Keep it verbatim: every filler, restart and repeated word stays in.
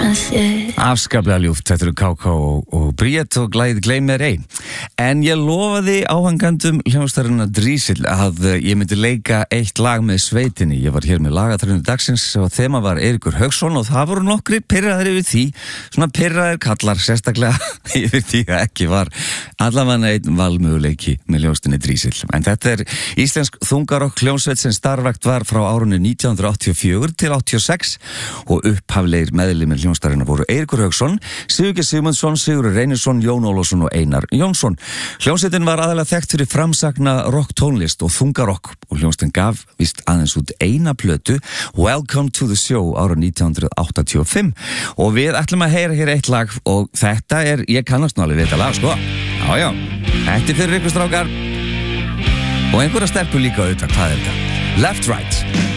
Afskaplega ljúft, þetta eru K K og, og Bríett og Glæð Gleym mér ei. En ég lofaði áhangandum hljómsveitarina Drísill að ég myndi leika eitt lag með sveitinni. Ég var hér með lagatrænu dagsins og þema var Eiríkur Hauksson og það voru nokkri pirraðir yfir því, svona pirraðir kallar sérstaklega yfir því að ekki var allavega einn valmöguleiki með hljómsveitinni Drísill. En þetta er íslensk þungarokk hljómsveit sem starfrækt var frá árunni nítján hundruð áttatíu og fjögur til áttatíu og sex og upphaflegir meðlimir hljómsveitarinnar voru Eiríkur Hauksson, Sigurgeir Sigmundsson, Sigurður Reynisson, Jón Ólafsson og Einar Jónsson. Hljómsveitin var aðalega þekkt fyrir framsagna rocktónlist og þungarokk og hljómsveitin gaf víst aðeins út eina plötu, Welcome to the Show, árið nítján hundruð áttatíu og fimm og við ætlum að heyra hér eitt lag og þetta er, ég kannast nálega við þetta lag, sko. Já, já, þetta er fyrir ykkur strákar og einhverja stelpur líka auðvitað, hvað er þetta? Left Right.